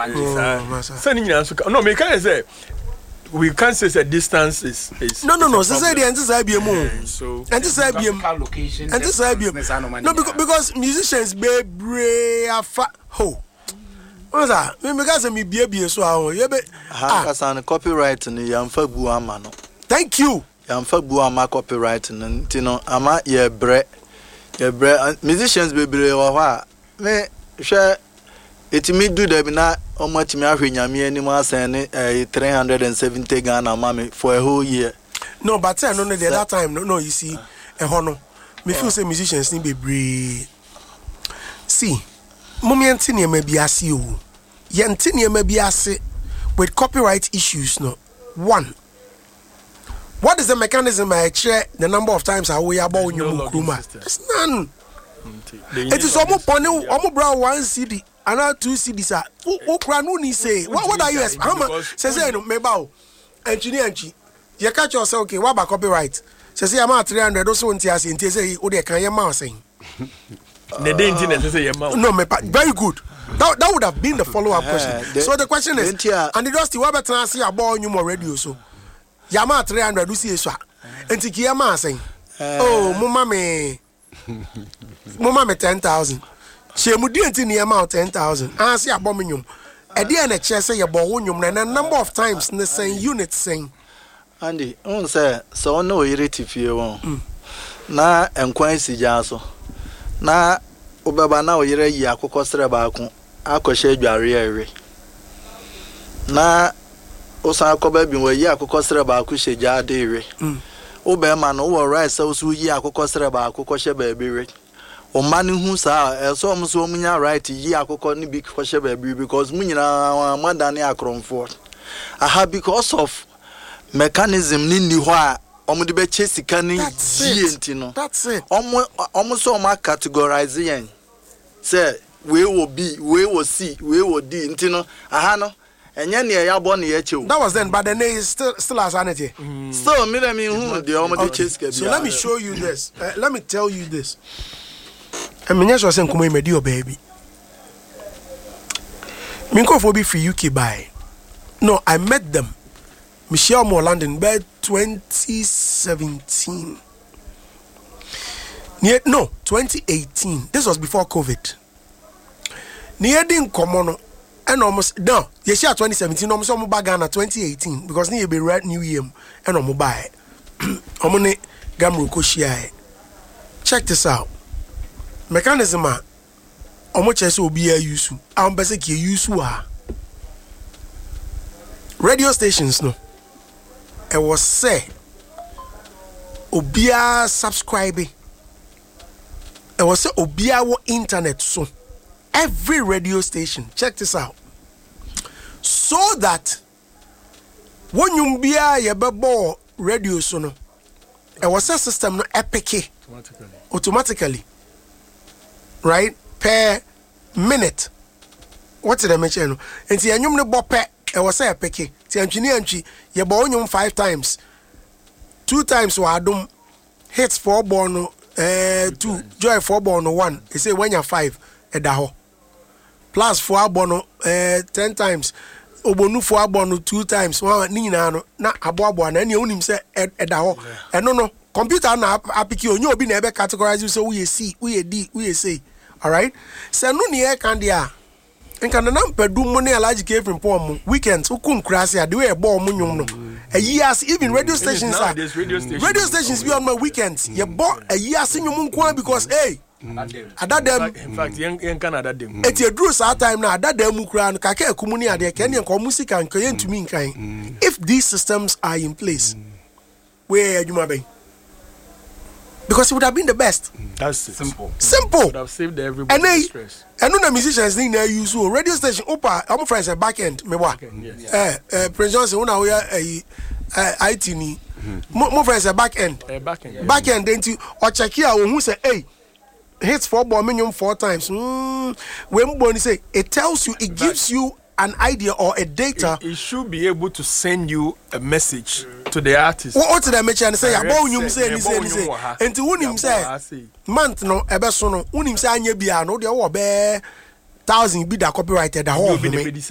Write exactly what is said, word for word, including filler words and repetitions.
Send in answer. No, me can say we can't say that distance is is no no no. So say the answer is be more. So and this is be location. And this is be no because because musicians be brave afa ho. What's that? Me because me be be so ah. You be ah. Because copyright ni yamfa bu ama no. Thank you. Yamfa bu ama copyright no ntino ama ye bre ye bre musicians be bre wo ha me hwe etimi do da bi na omotimi ahwe nyame anim asen ne three hundred seventy Ghana mama for a whole year. No, but say no no the that time no no you see e ho no me feel say musicians ni be bre. See moment ni ma bi ase o ye ntini ma bi ase with copyright issues no. One, what is the mechanism I check the number of times I will about your Mukruma? It's none. It is almost pony, almost brown one C D, another two C Ds. Who cranuni say? What what are you? How much? Says no, me bow. Engineer, engineer. You catch yourself, okay? What about copyright? Says I'm at three hundred. Also, in T S in T S A, oh, they can hear mouse saying. The danger say no, me very good. That, that would have been the follow-up question. Uh, so the question is, and the dusty what better I see a ball you more radio so. Yama three hundred do see so. And Tikiyama saying, oh, mama me, mama me ten thousand. She mudi in the amount ten thousand. I see a bombinium. A dear and a chair say a ballunium and a number of times in the same unit saying. Andy, on say so no irritative you na enquancy jaso na obaba na oyere yi akoko sere ba akon akoshe adware ewe na osan akoba bi wo yi akoko sere ba akon sheja ade ewe oba ma no wo right so so yi akoko sere ba akoko she ba ewe o mani hu sa eso mo so munya right yi akoko ni bi ko she ba ewe because munyina madane akromfo aha because of mechanism ni ni ho a omo de be chesika ni die ntino that's it omo omo so ma categorize yen say we will be we will see we will d ntino aha no enye ne ya bo ne ya chew that was then but the name is still still as sanity mm. So me let me who the omo de chesika bi so let me show you this uh, let me tell you this I mean yes say nkomo imedi o baby me go for be free U K buy no I met them Michelle Moore London by twenty seventeen. Near, no, twenty eighteen. This was before COVID. Near din Komono and almost no, yes, yeah, twenty seventeen, almost on Bagana twenty eighteen, because near be red new year and on mobile. Omone Gamru Koshia. Check this out. Mechanism omoches will be a use. I'm basically use radio stations no. I was say Obia subscribing. I was say Obia wo internet so every radio station. Check this out. So that when you be a bebo radio so no, I was a system no epic automatically. Automatically. Right? Per minute. What did I mention? And see anyum no bope I was say epic. Engineer entry, you born five times. Two times wadum hits four born uh two joy four born one. They say when you're five at the plus four born uh ten times. Obonu four born two times. One nina no na aboabo na any onim say at the ho. And no no computer na apiki onyo obi na ebe categorize you so we see we d we say. All right. So no near can dia. And can number do money a large cave in Pom weekends who couldn't crash here, do a bomb no. A years even radio stations are radio stations radio stations be on my weekends. You bought a year singing Munkwan because hey at that them in fact young Canada them. It's a drew our time now that them Mukran Kake Kumunia de Kenyan music and Kayan to mean kind. If these systems are in place, where you may be. Because it would have been the best. That's simple. Simple. Would have saved everybody and stress. And no musicians need to use radio station. Opa, I'm friends at back end. Me wa. Eh, eh, Prince Johnson. Una we are I T ni. Mo friends at back end. Back end. Back end. Then to or check here. Who say hey, hits four ball minimum four times. Hmm. When Bonnie say it tells you, it gives you an idea or a data. It, it should be able to send you a message to the artist. What to the mention say about you say ni say ni say. And to unim say month no ebe so no unim say anya bia no de wo be thousand bi da copyrighted da ho.